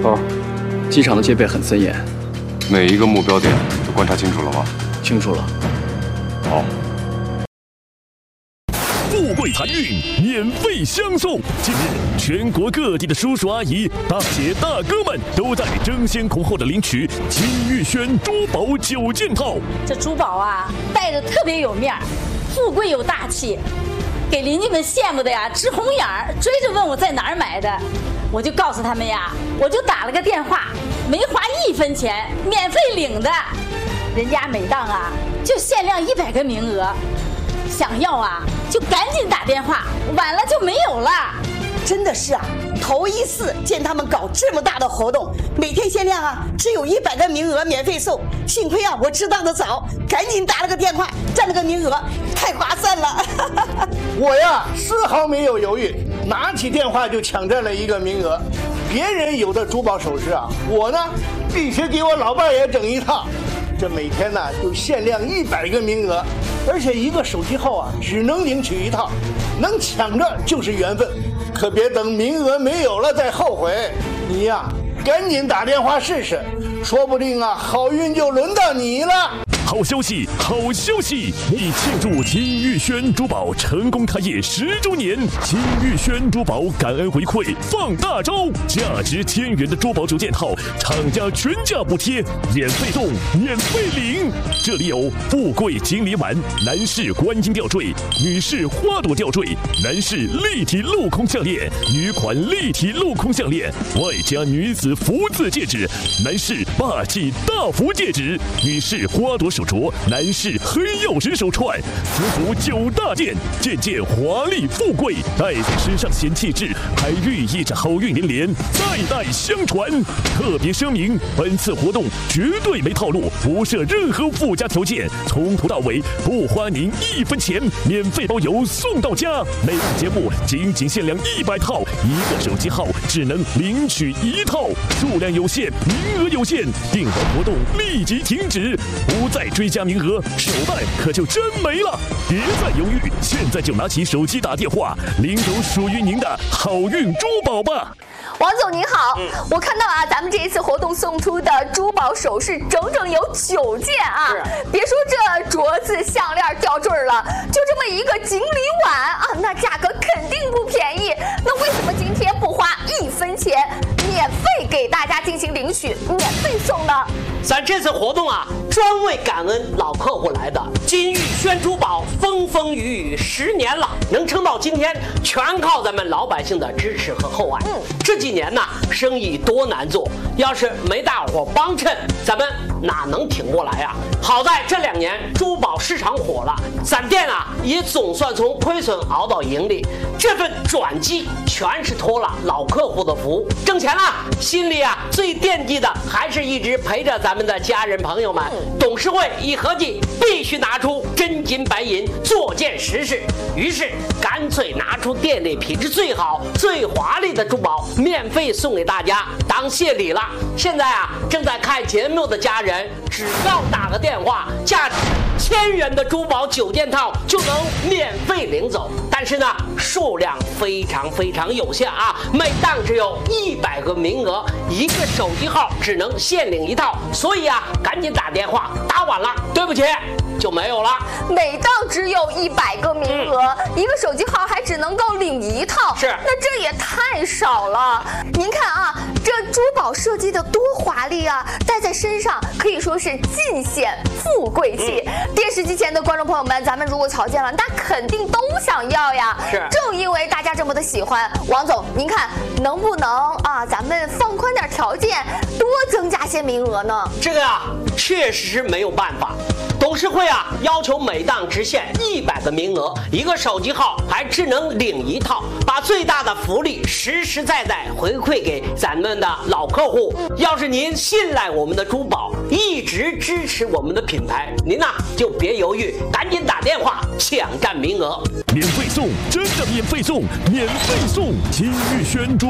头，机场的戒备很森严， 每一个目标点都观察清楚了吗？ 清楚了。 好。 富贵财运免费相送。近日，全国各地的叔叔阿姨、大姐大哥们都在争先恐后的领取金玉轩珠宝9件套。 这珠宝啊，戴着特别有面儿，富贵有大气，给邻居们羡慕的呀直红眼儿，追着问我在哪儿买的。我就告诉他们呀，我就打了个电话，没花1分钱，免费领的。人家每档啊就限量100个名额，想要啊就赶紧打电话，晚了就没有了。 真的是啊，头一次见他们搞这么大的活动，每天限量啊，只有100个名额免费送。幸亏啊，我知道的早，赶紧打了个电话，占了个名额，太划算了。 我呀，丝毫没有犹豫，拿起电话就抢占了1个名额。别人有的珠宝首饰啊，我呢必须给我老伴也整一套。这每天呢就限量100个名额，而且1个手机号啊只能领取1套，能抢着就是缘分，可别等名额没有了再后悔。你呀，赶紧打电话试试，说不定啊好运就轮到你了。 好消息，好消息！为庆祝金玉轩珠宝成功开业10周年，金玉轩珠宝感恩回馈放大招，价值1000元的珠宝9件套，厂家全价补贴，免费送，免费领。这里有富贵金梨丸、男士观音吊坠、女士花朵吊坠、男士立体镂空项链、女款立体镂空项链，外加女子福字戒指、男士霸气大福戒指、女士花朵手镯，男士黑曜石手串，私服9大件，件件华丽富贵，戴在身上显气质，还寓意着好运连连，代代相传。特别声明，本次活动绝对没套路，不设任何附加条件，从头到尾不花您1分钱，免费包邮送到家。每档节目仅限量100套，1个手机号只能领取1套，数量有限，名额有限，订完活动立即停止，不再追加名额，手办可就真没了。别再犹豫，现在就拿起手机打电话，领走属于您的好运珠宝吧。 王总您好，我看到啊，咱们这一次活动送出的珠宝首饰整有9件啊，别说这镯子、项链、吊坠了，就这么一个锦鲤碗啊，那价格肯定不便宜。那为什么今天不花1分钱，免费给大家进行领取，免费送呢？ 咱这次活动啊，专为感恩老客户来的。金玉轩珠宝风风雨雨10年了，能撑到今天，全靠咱们老百姓的支持和厚爱。这几年呢，生意多难做，要是没大伙帮衬，咱们哪能挺过来啊？好在这2年珠宝市场火了，咱店啊也总算从亏损熬到盈利。这份转机全是托了老客户的福，挣钱了，心里啊最惦记的还是一直陪着咱们的家人朋友们。董事会一合计，必须拿出真金白银做件实事，于是干脆拿出店内品质最好、最华丽的珠宝，免费送给大家当谢礼了。现在啊，正在看节目的家人，只要打个电话，价值1000元的珠宝9件套就能免费领走。但是呢，数量非常有限啊，每档只有100个名额，1个手机号只能限领1套，所以啊，赶紧打电话，打晚了，对不起，就没有了。 每档只有100个名额，1个手机号还只能够领1套， 是， 那这也太少了。您看啊，这珠宝设计的多华丽啊，戴在身上可以说是尽显富贵气。电视机前的观众朋友们，咱们如果瞧见了，那肯定都想要呀。 是， 正因为大家这么的喜欢，王总，您看能不能啊，咱们放宽点条件，多增加些名额呢？ 这个啊，确实是没有办法。董事会啊，要求每档只限100个名额，1个手机号还只能领1套，把最大的福利实实在在回馈给咱们的老客户。要是您信赖我们的珠宝，一直支持我们的品牌，您呐就别犹豫，赶紧打电话抢占名额。 免费送，真的免费送，免费送！金玉轩珠宝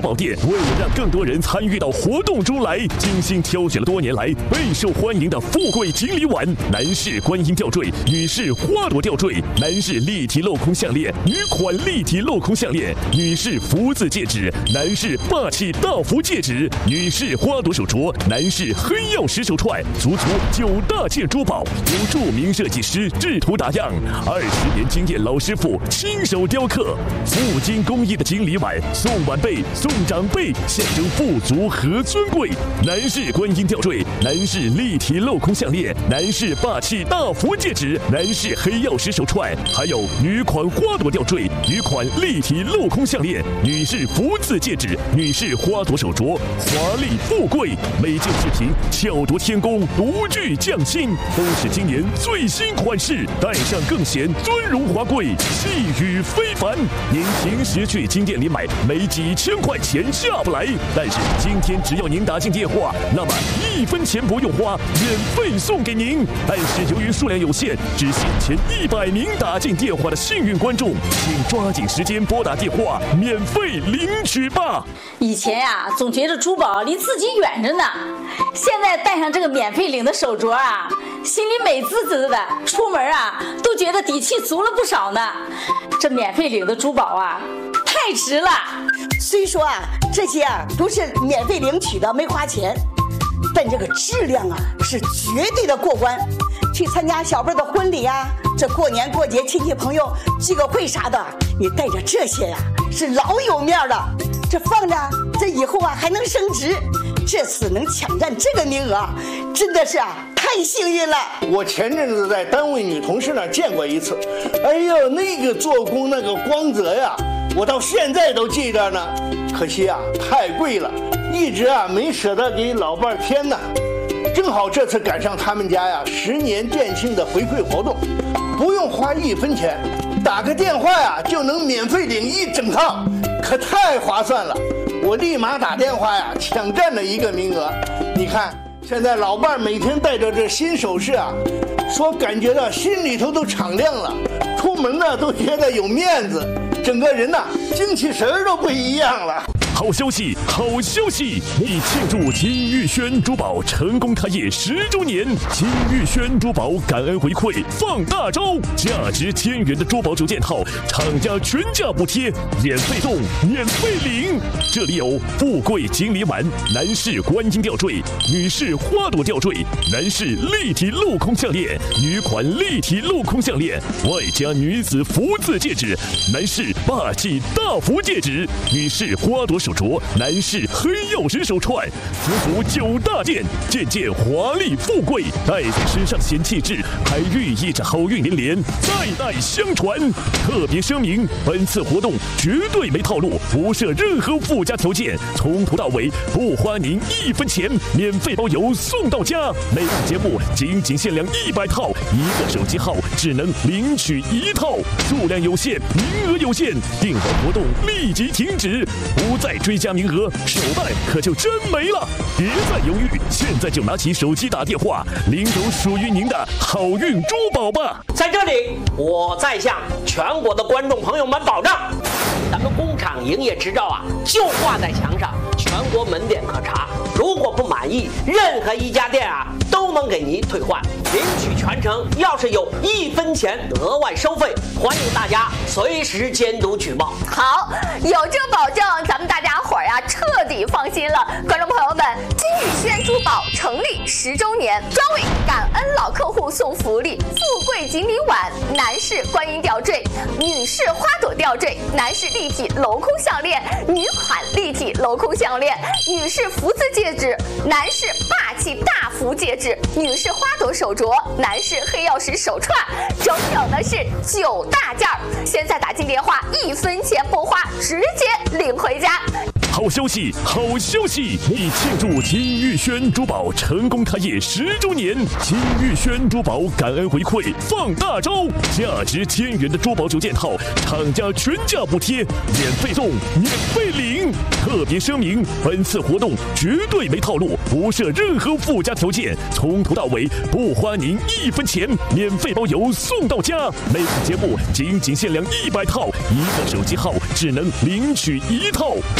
宝店为了让更多人参与到活动中来，精心挑选了多年来备受欢迎的富贵锦鲤碗、男士观音吊坠、女士花朵吊坠、男士立体镂空项链、女款立体镂空项链、女士福字戒指、男士霸气大福戒指、女士花朵手镯、男士黑曜石手串，足足9大件珠宝，由著名设计师制图打样，20年经验老师傅亲手雕刻，富金工艺的锦鲤碗，送晚辈送长辈，象征富足和尊贵。男士观音吊坠、男士立体镂空项链、男士霸气大福戒指、男士黑曜石手串，还有女款花朵吊坠、女款立体镂空项链、女士福字戒指、女士花朵手镯，华丽富贵，每件饰品巧夺天工，独具匠心，都是今年最新款式，戴上更显尊荣华贵，气宇非凡。您平时去金店里买，没几千块钱下不来，但是今天只要您打进电话，那么1分钱不用花，免费送给您。但是由于数量有限，只限前100名打进电话的幸运观众，请抓紧时间拨打电话，免费领取吧。 以前呀，总觉得珠宝离自己远着呢，现在戴上这个免费领的手镯啊，心里美滋滋的，出门啊都觉得底气足了不少呢。这免费领的珠宝啊，太值了。 虽说啊，这些啊都是免费领取的，没花钱，但这个质量啊是绝对的过关。去参加小辈的婚礼啊，这过年过节亲戚朋友聚个会啥的，你带着这些呀，是老有面了。这放着，这以后啊还能升值。这次能抢占这个名额，真的是啊太幸运了。 我前阵子在单位女同事那儿见过一次，哎呦，那个做工那个光泽呀，我到现在都记着呢。可惜啊，太贵了，一直啊没舍得给老伴添呢。正好这次赶上他们家呀10年店庆的回馈活动，不用花1分钱，打个电话呀就能免费领1整套，可太划算了。我立马打电话呀抢占了1个名额。你看现在老伴每天带着这新首饰啊，说感觉到心里头都敞亮了，出门呢都觉得有面子，整个人呢精气神都不一样了。 好消息，好消息！以庆祝金玉轩珠宝成功开业10周年，金玉轩珠宝感恩回馈放大招，价值1000元的珠宝9件套，厂家全价补贴，免费送，免费领。这里有富贵锦鲤碗、男士观音吊坠、女士花朵吊坠、男士立体镂空项链、女款立体镂空项链，外加女子福字戒指、男士霸气大福戒指、女士花朵手镯、男士黑曜石手串，足足9大件，件件华丽富贵，戴在身上显气质，还寓意着好运连连，代代相传。特别声明，本次活动绝对没套路，不设任何附加条件，从头到尾不花您1分钱，免费包邮送到家。每档节目仅限量100套，1个手机号只能领取1套，数量有限，名额有限，订完活动立即停止，不再追加名额，手办可就真没了。别再犹豫，现在就拿起手机打电话，领走属于您的好运珠宝吧。 在这里，我再向全国的观众朋友们保证，咱们工厂营业执照啊，就挂在墙上，全国门店可查。如果不满意，任何一家店啊都能给您退换，领取全程要是有1分钱额外收费，欢迎大家随时监督举报。 好，有这保证，咱们大家伙儿呀彻底放心了。观众朋友们，金玉轩珠宝成立10周年，专为感恩老客户送福利：富贵锦鲤碗、男士观音吊坠、女士花朵吊坠、男士立体镂空项链、女款立体镂空项链、女士福字戒指、男士霸气大福戒指、女士花朵手镯、男士黑曜石手串，整整的是9大件儿。现在打进电话，1分钱不花，直接领回家。 好消息，好消息！以庆祝金玉轩珠宝成功开业10周年，金玉轩珠宝感恩回馈放大招，价值1000元的珠宝9件套，厂家全价补贴，免费送，免费领。特别声明，本次活动绝对没套路，不设任何附加条件，从头到尾不花您1分钱，免费包邮送到家。每次节目仅限量100套，1个手机号只能领取1套，数量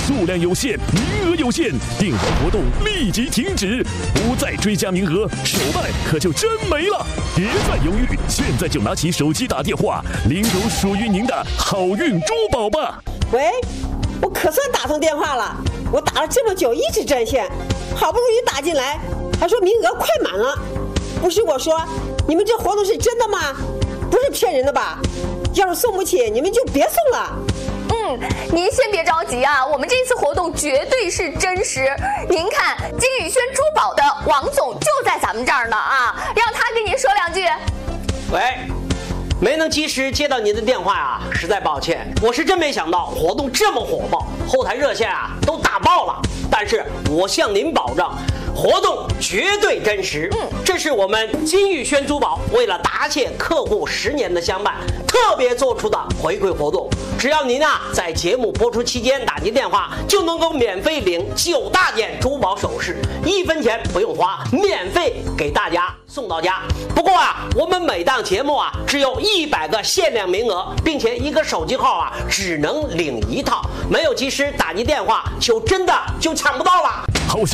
有限，名额有限，订完活动立即停止，不再追加名额，手办可就真没了。别再犹豫，现在就拿起手机打电话，领走属于您的好运珠宝吧。 喂，我可算打通电话了，我打了这么久一直占线，好不容易打进来，还说名额快满了。不是我说，你们这活动是真的吗？不是骗人的吧？要是送不起，你们就别送了。 您先别着急啊，我们这次活动绝对是真实。您看，金宇轩珠宝的王总就在咱们这儿呢啊，让他跟您说两句。 喂，没能及时接到您的电话啊，实在抱歉。我是真没想到活动这么火爆，后台热线啊都打爆了。但是我向您保证，活动绝对真实。这是我们金宇轩珠宝为了答谢客户10年的相伴，特别做出的回馈活动。只要您啊在节目播出期间打进电话，就能够免费领9大件珠宝首饰，1分钱不用花，免费给大家送到家。不过啊，我们每档节目啊只有100个限量名额，并且一个手机号啊只能领1套，没有及时打进电话，就真的抢不到了。